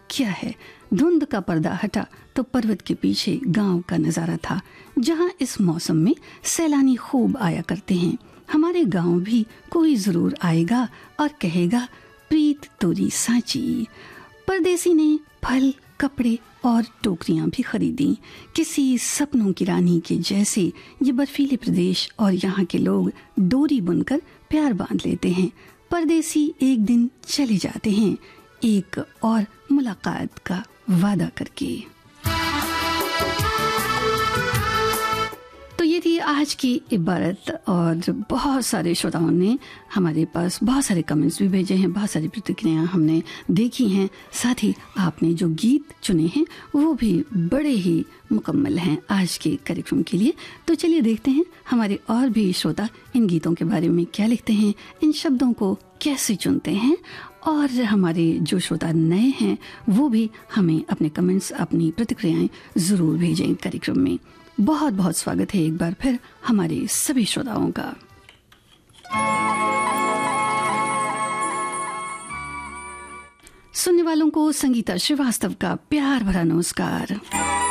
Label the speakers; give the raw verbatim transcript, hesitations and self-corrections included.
Speaker 1: क्या है। धुंध का पर्दा हटा तो पर्वत के पीछे गांव का नजारा था, जहां इस मौसम में सैलानी खूब आया करते हैं। हमारे गांव भी कोई जरूर आएगा और कहेगा प्रीत तोरी सांची। परदेसी ने फल, कपड़े और टोकरियां भी खरीदी। किसी सपनों की रानी के जैसे ये बर्फीले प्रदेश और यहाँ के लोग डोरी बुनकर प्यार बांध लेते हैं। परदेसी एक दिन चले जाते हैं, एक और मुलाकात का वादा करके। तो ये थी आज की इबारत, और बहुत सारे श्रोताओं ने हमारे पास बहुत सारे कमेंट्स भी भेजे हैं, बहुत सारी प्रतिक्रियाएं हमने देखी हैं। साथ ही आपने जो गीत चुने हैं वो भी बड़े ही मुकम्मल हैं आज के कार्यक्रम के लिए। तो चलिए देखते हैं हमारे और भी श्रोता इन गीतों के बारे में क्या लिखते हैं, इन शब्दों को कैसे चुनते हैं, और हमारे जो श्रोता नए हैं वो भी हमें अपने कमेंट्स, अपनी प्रतिक्रियाएं ज़रूर भेजें कार्यक्रम में। बहुत बहुत स्वागत है एक बार फिर हमारे सभी श्रोताओं का। सुनने वालों को संगीता श्रीवास्तव का प्यार भरा नमस्कार।